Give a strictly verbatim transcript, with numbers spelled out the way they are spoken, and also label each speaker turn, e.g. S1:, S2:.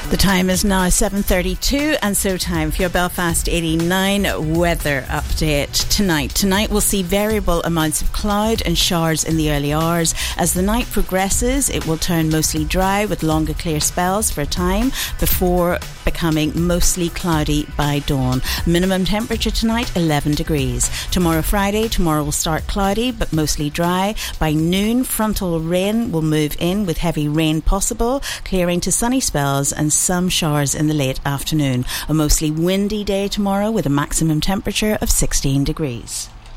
S1: The time is now seven thirty-two, and so time for your Belfast eighty-nine weather update tonight. Tonight we'll see variable amounts of cloud and showers in the early hours. As the night progresses, it will turn mostly dry with longer clear spells for a time before becoming mostly cloudy by dawn. Minimum temperature tonight eleven degrees. Tomorrow Friday, tomorrow will start cloudy but mostly dry. By noon, frontal rain will move in with heavy rain possible, clearing to sunny spells and some showers in the late afternoon. A mostly windy day tomorrow with a maximum temperature of sixteen degrees.